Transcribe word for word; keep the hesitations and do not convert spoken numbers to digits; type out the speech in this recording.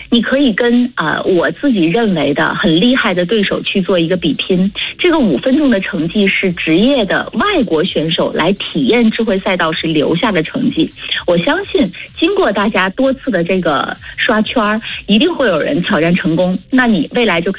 你可以跟啊、呃、我自己认为的很厉害的对手去做一个比拼。这个五分钟的成绩是职业的外国选手来体验智慧赛道时留下的成绩。我相信经过大家多次的这个刷圈，一定会有人挑战成功。那你未来就